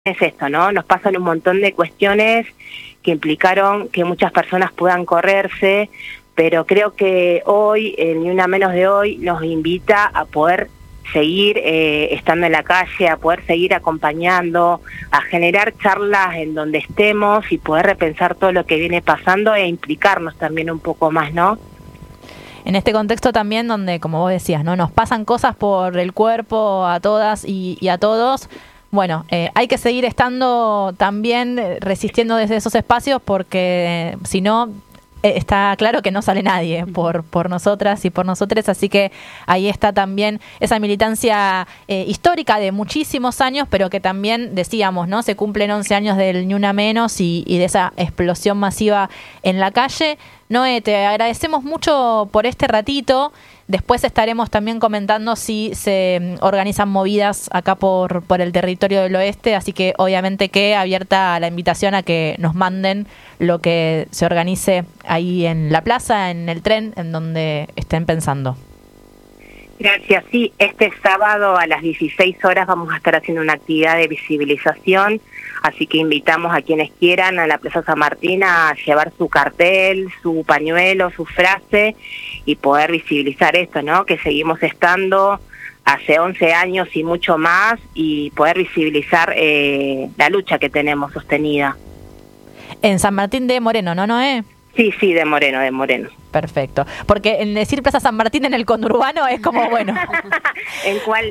es esto, ¿no? Nos pasan un montón de cuestiones que implicaron que muchas personas puedan correrse, pero creo que hoy, Ni Una Menos de hoy, nos invita a poder seguir estando en la calle, a poder seguir acompañando, a generar charlas en donde estemos y poder repensar todo lo que viene pasando e implicarnos también un poco más, ¿no? En este contexto también donde, como vos decías, ¿no? Nos pasan cosas por el cuerpo a todas y a todos. Bueno, hay que seguir estando también resistiendo desde esos espacios porque si no, está claro que no sale nadie por nosotras y por nosotros, así que ahí está también esa militancia histórica de muchísimos años, pero que también decíamos, ¿no? Se cumplen 11 años del Ni Una Menos y de esa explosión masiva en la calle. Noé, te agradecemos mucho por este ratito. Después estaremos también comentando si se organizan movidas acá por el territorio del oeste, así que obviamente que abierta la invitación a que nos manden lo que se organice ahí en la plaza, en el tren, en donde estén pensando. Gracias. Sí, este sábado a las 16 horas vamos a estar haciendo una actividad de visibilización, así que invitamos a quienes quieran a la Plaza San Martín a llevar su cartel, su pañuelo, su frase y poder visibilizar esto, ¿no? Que seguimos estando hace 11 años y mucho más y poder visibilizar la lucha que tenemos sostenida. En San Martín de Moreno, ¿no, Noé? Sí, de Moreno. Perfecto. Porque en decir Plaza San Martín en el conurbano es como, bueno. ¿En cuál?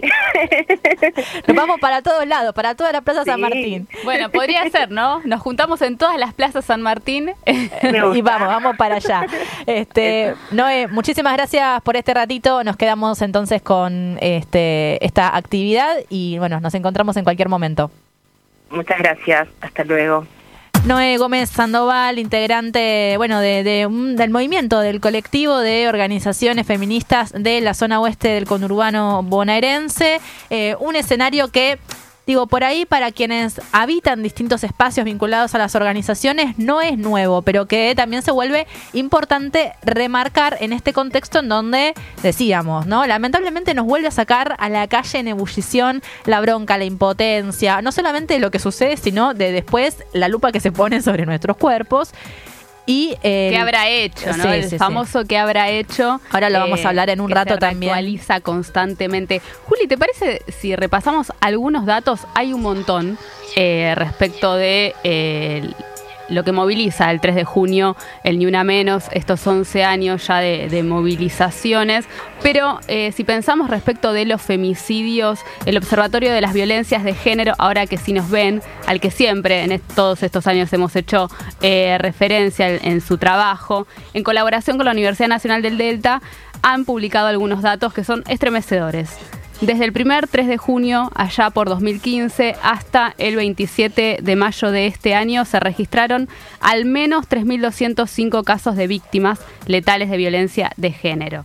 Nos vamos para todos lados, para toda la Plaza San Martín. Bueno, podría ser, ¿no? Nos juntamos en todas las plazas San Martín. Y vamos para allá. Noé, muchísimas gracias por este ratito. Nos quedamos entonces con esta actividad y bueno, nos encontramos en cualquier momento. Muchas gracias. Hasta luego. Noé Gómez Sandoval, integrante, bueno, del movimiento, del colectivo de organizaciones feministas de la zona oeste del conurbano bonaerense. Un escenario que, digo, por ahí para quienes habitan distintos espacios vinculados a las organizaciones no es nuevo, pero que también se vuelve importante remarcar en este contexto en donde, decíamos, ¿no? Lamentablemente nos vuelve a sacar a la calle en ebullición la bronca, la impotencia, no solamente de lo que sucede, sino de después la lupa que se pone sobre nuestros cuerpos. Y, ¿qué habrá hecho? ¿No? El famoso ¿qué habrá hecho? Ahora lo vamos a hablar en un rato también. Actualiza constantemente. Juli, ¿te parece si repasamos algunos datos? Hay un montón respecto de lo que moviliza el 3 de junio, el Ni Una Menos, estos 11 años ya de movilizaciones. Pero si pensamos respecto de los femicidios, el Observatorio de las Violencias de Género, ahora que sí nos ven, al que siempre en todos estos años hemos hecho referencia en su trabajo, en colaboración con la Universidad Nacional del Delta, han publicado algunos datos que son estremecedores. Desde el primer 3 de junio, allá por 2015, hasta el 27 de mayo de este año, se registraron al menos 3.205 casos de víctimas letales de violencia de género.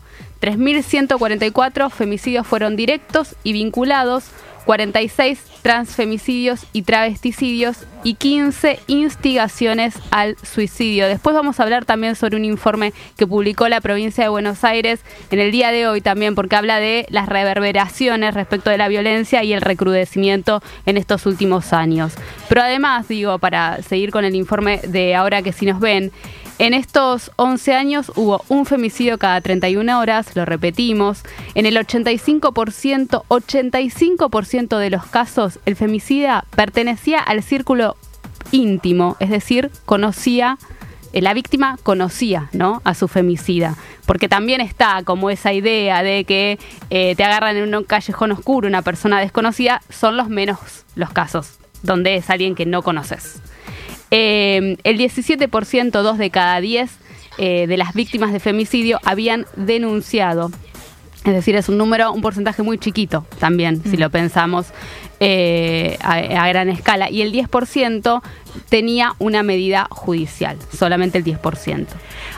3.144 femicidios fueron directos y vinculados, 46 transfemicidios y travesticidios y 15 instigaciones al suicidio. Después vamos a hablar también sobre un informe que publicó la provincia de Buenos Aires en el día de hoy también, porque habla de las reverberaciones respecto de la violencia y el recrudecimiento en estos últimos años. Pero además, digo, para seguir con el informe de ahora que sí nos ven, en estos 11 años hubo un femicidio cada 31 horas, lo repetimos. En el 85% de los casos, el femicida pertenecía al círculo íntimo, es decir, la víctima conocía, ¿no?, a su femicida. Porque también está como esa idea de que te agarran en un callejón oscuro una persona desconocida, son los menos los casos donde es alguien que no conoces. El 17%, 2 de cada 10 de las víctimas de femicidio habían denunciado. Es decir, es un porcentaje muy chiquito también, si lo pensamos a gran escala. Y el 10% tenía una medida judicial, solamente el 10%.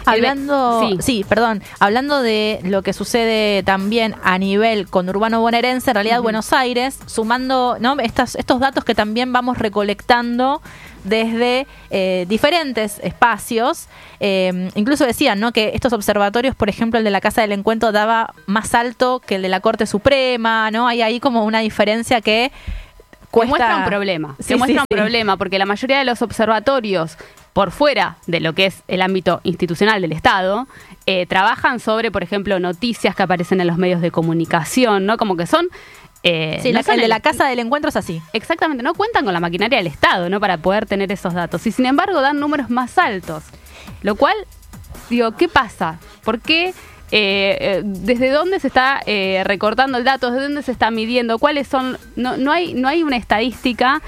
Hablando de lo que sucede también a nivel conurbano bonaerense, en realidad Buenos Aires, sumando, ¿no?, estos datos que también vamos recolectando desde diferentes espacios. Incluso decían, ¿no?, que estos observatorios, por ejemplo, el de la Casa del Encuentro daba más alto que el de la Corte Suprema, ¿no? Hay ahí como una diferencia que cuesta... muestra un problema. Sí, que muestra sí, un problema, porque la mayoría de los observatorios, por fuera de lo que es el ámbito institucional del Estado, trabajan sobre, por ejemplo, noticias que aparecen en los medios de comunicación, ¿no? Como que son... sí, no el de la Casa del Encuentro es así. Exactamente, no cuentan con la maquinaria del Estado, ¿no? Para poder tener esos datos. Y sin embargo dan números más altos. Lo cual, digo, ¿qué pasa? ¿Por qué? ¿Desde dónde se está recortando el dato? ¿Desde dónde se está midiendo? ¿Cuáles son? No hay una estadística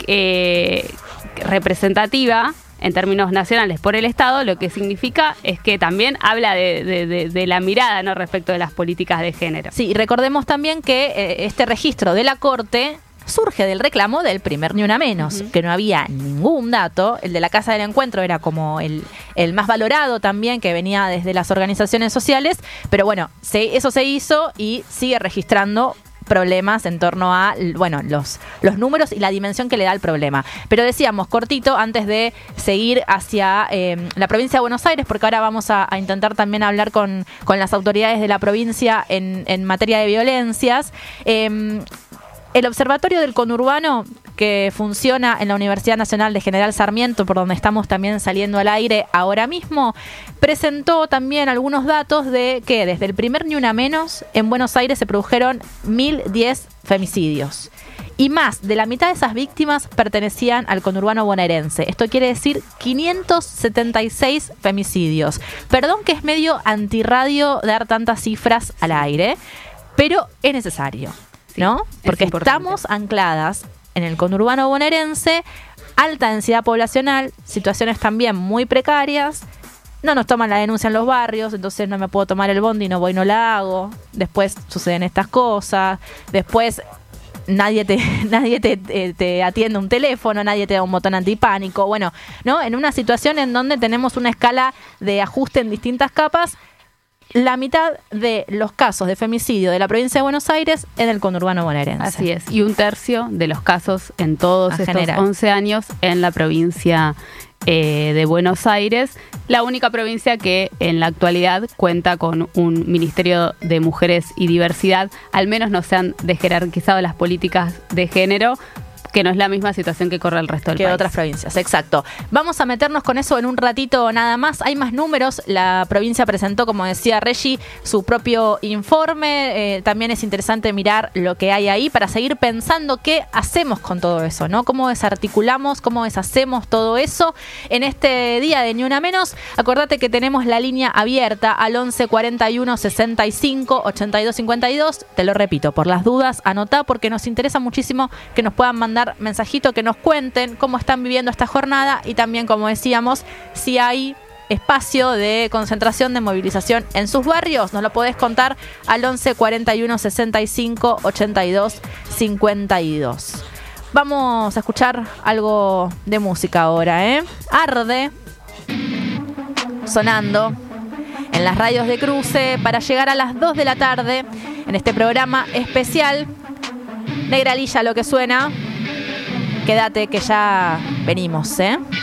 representativa en términos nacionales por el Estado. Lo que significa es que también habla de la mirada, ¿no? Respecto de las políticas de género. Sí, y recordemos también que este registro de la Corte surge del reclamo del primer Ni Una Menos, que no había ningún dato. El de la Casa del Encuentro era como el más valorado también, que venía desde las organizaciones sociales, pero bueno, eso se hizo y sigue registrando problemas en torno a, bueno, los números y la dimensión que le da el problema. Pero decíamos, cortito, antes de seguir hacia la provincia de Buenos Aires, porque ahora vamos a intentar también hablar con las autoridades de la provincia en materia de violencias. El Observatorio del Conurbano, que funciona en la Universidad Nacional de General Sarmiento, por donde estamos también saliendo al aire ahora mismo, presentó también algunos datos de que desde el primer Ni Una Menos en Buenos Aires se produjeron 1.010 femicidios. Y más de la mitad de esas víctimas pertenecían al conurbano bonaerense. Esto quiere decir 576 femicidios. Perdón que es medio antirradio dar tantas cifras al aire, pero es necesario, ¿no? Porque estamos ancladas en el conurbano bonaerense, alta densidad poblacional, situaciones también muy precarias. No nos toman la denuncia en los barrios, entonces no me puedo tomar el bondi, no voy, no la hago. Después suceden estas cosas. Después nadie te atiende un teléfono, nadie te da un botón antipánico. Bueno, ¿no? En una situación en donde tenemos una escala de ajuste en distintas capas, la mitad de los casos de femicidio de la provincia de Buenos Aires en el conurbano bonaerense. Así es, y un tercio de los casos en todos estos 11 años en la provincia de Buenos Aires, la única provincia que en la actualidad cuenta con un Ministerio de Mujeres y Diversidad. Al menos no se han desjerarquizado las políticas de género, que no es la misma situación que corre el resto del país. Que otras provincias, exacto. Vamos a meternos con eso en un ratito nada más. Hay más números. La provincia presentó, como decía Reggie, su propio informe. También es interesante mirar lo que hay ahí para seguir pensando qué hacemos con todo eso, ¿no? Cómo desarticulamos, cómo deshacemos todo eso. En este día de Ni Una Menos, acordate que tenemos la línea abierta al 11 41 65 82 52. Te lo repito, por las dudas, anotá, porque nos interesa muchísimo que nos puedan mandar mensajito, que nos cuenten cómo están viviendo esta jornada y también, como decíamos, si hay espacio de concentración, de movilización en sus barrios. Nos lo podés contar al 11 41 65 82 52. Vamos a escuchar algo de música ahora, Arde, sonando en las radios de cruce para llegar a las 2 de la tarde en este programa especial. Negra Lilla, lo que suena. Quédate que ya venimos,